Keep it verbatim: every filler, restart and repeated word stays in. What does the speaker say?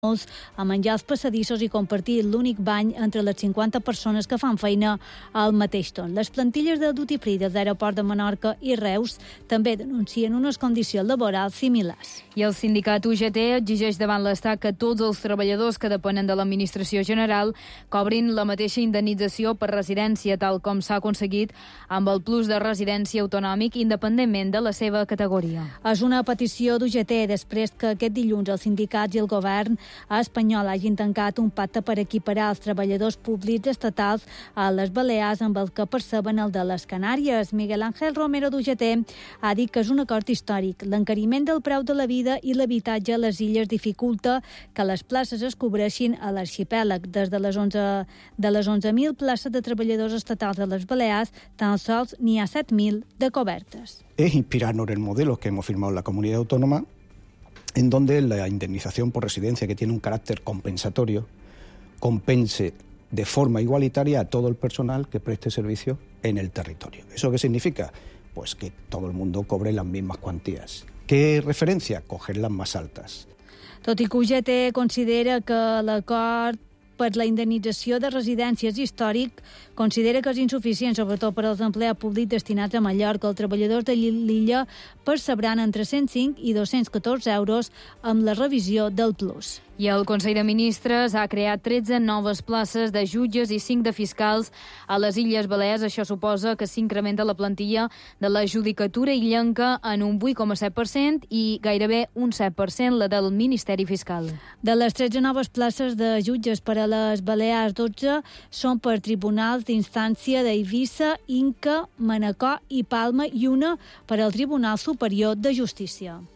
a menjar als passadissos i compartir l'únic bany entre les cinquanta persones que fan feina al mateix torn. Les plantilles de duty free dels aeroports de Menorca i Reus també denuncien unes condicions laborals similars. I el sindicat U G T exigeix davant l'Estat que tots els treballadors que depenen de l'Administració General cobrin la mateixa indemnització per residència, tal com s'ha aconseguit amb el plus de residència autonòmic independentment de la seva categoria. És una petició d'U G T després que aquest dilluns els sindicats i el govern espanyol hagin tancat un pacte per equiparar els treballadors públics estatals a les Balears amb el que perceben el de les Canàries. Miguel Ángel Romero d'U G T ha dit que és un acord històric. L'encariment del preu de la vida i l'habitatge a les illes dificulta que les places es cobreixin a l'arxipèlag. Des de les onze de les onze mil places de treballadors estatals a les Balears, tan sols n'hi ha set mil de cobertes. Es inspirarnos en el modelo que hemos firmado en la comunidad autónoma, en donde la indemnización por residencia, que tiene un carácter compensatorio, compense de forma igualitaria a todo el personal que preste servicio en el territorio. ¿Eso qué significa? Pues que todo el mundo cobre las mismas cuantías. ¿Qué referencia? Coger las más altas. Tot i que U G T considera que l'acord per la indemnització de residències històric considera que és insuficient, sobretot per als empleats públics destinats a Mallorca. Els treballadors de l'illa percebran entre cent cinc i dos-cents catorze euros amb la revisió del plus. I el Consell de Ministres ha creat tretze noves places de jutges i cinc de fiscals a les Illes Balears. Això suposa que s'incrementa la plantilla de la judicatura illenca en un vuit coma set per cent i gairebé un set per cent la del Ministeri Fiscal. De les tretze noves places de jutges per a les Balears, dotze són per tribunals d'instància d'Eivissa, Inca, Manacor i Palma i una per al Tribunal Superior de Justícia.